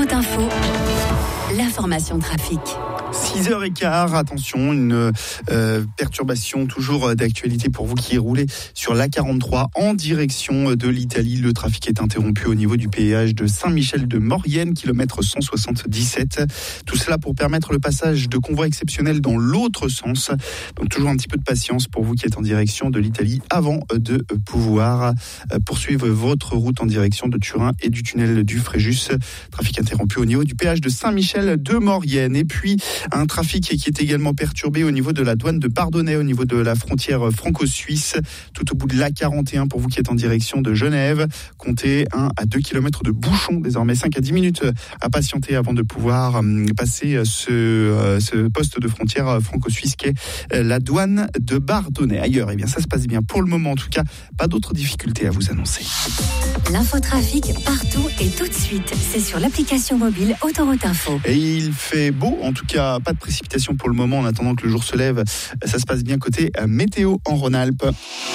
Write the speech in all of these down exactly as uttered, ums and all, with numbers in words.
Autoroute Info, l'information trafic. six heures quinze, attention, une euh, perturbation toujours d'actualité pour vous qui roulez sur l'A quarante-trois en direction de l'Italie. Le trafic est interrompu au niveau du péage de Saint-Michel-de-Maurienne, kilomètre cent soixante-dix-sept. Tout cela pour permettre le passage de convois exceptionnels dans l'autre sens. Donc toujours un petit peu de patience pour vous qui êtes en direction de l'Italie avant de pouvoir poursuivre votre route en direction de Turin et du tunnel du Fréjus. Trafic interrompu au niveau du péage de Saint-Michel-de-Maurienne. Et puis un trafic qui est également perturbé au niveau de la douane de Bardonnay, au niveau de la frontière franco-suisse, tout au bout de l'A quarante et un pour vous qui êtes en direction de Genève. Comptez un à deux kilomètres de bouchons, désormais cinq à dix minutes à patienter avant de pouvoir passer ce, ce poste de frontière franco-suisse qu'est la douane de Bardonnay. Ailleurs, eh bien, ça se passe bien pour le moment, en tout cas, pas d'autres difficultés à vous annoncer. L'infotrafic partout et tout de suite, c'est sur l'application mobile Autoroute Info. Et il fait beau, en tout cas pas de précipitation pour le moment en attendant que le jour se lève. Ça se passe bien côté météo en Rhône-Alpes.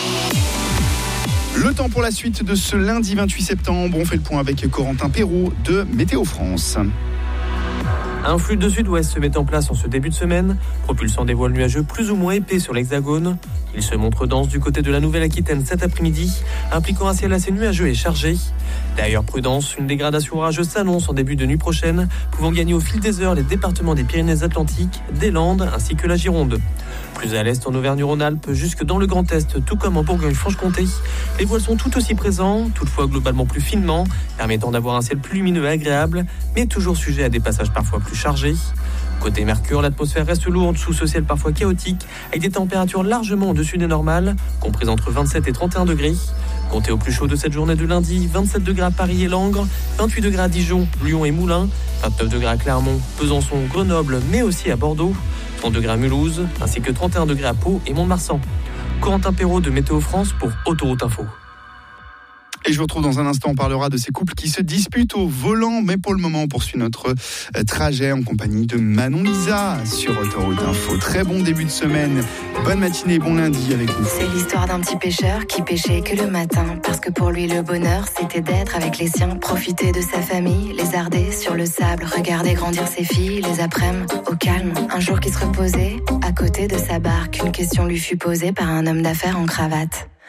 Le temps pour la suite de ce lundi vingt-huit septembre, on fait le point avec Corentin Perrault de Météo France. Un flux de sud-ouest se met en place en ce début de semaine, propulsant des voiles nuageux plus ou moins épais sur l'Hexagone. Il se montre dense du côté de la Nouvelle-Aquitaine cet après-midi, impliquant un ciel assez nuageux et chargé. D'ailleurs, prudence, une dégradation orageuse s'annonce en début de nuit prochaine, pouvant gagner au fil des heures les départements des Pyrénées-Atlantiques, des Landes ainsi que la Gironde. Plus à l'est en Auvergne-Rhône-Alpes, jusque dans le Grand Est, tout comme en Bourgogne-Franche-Comté, les voiles sont tout aussi présents, toutefois globalement plus finement, permettant d'avoir un ciel plus lumineux et agréable, mais toujours sujet à des passages parfois plus chargés. Côté Mercure, l'atmosphère reste lourde sous ce ciel parfois chaotique, avec des températures largement au-dessus des normales, comprises entre vingt-sept et trente et un degrés. Comptez au plus chaud de cette journée de lundi, vingt-sept degrés à Paris et Langres, vingt-huit degrés à Dijon, Lyon et Moulins, vingt-neuf degrés à Clermont, Besançon, Grenoble, mais aussi à Bordeaux, trente degrés à Mulhouse, ainsi que trente et un degrés à Pau et Mont-de-Marsan. Corentin Perrault de Météo France pour Autoroute Info. Et je vous retrouve dans un instant, on parlera de ces couples qui se disputent au volant. Mais pour le moment, on poursuit notre trajet en compagnie de Manon Lisa sur Autoroute Info. Très bon début de semaine, bonne matinée, bon lundi avec nous. C'est l'histoire d'un petit pêcheur qui pêchait que le matin. Parce que pour lui, le bonheur, c'était d'être avec les siens. Profiter de sa famille, lézarder sur le sable. Regarder grandir ses filles, les après-midi au calme. Un jour qui se reposait, à côté de sa barque, une question lui fut posée par un homme d'affaires en cravate.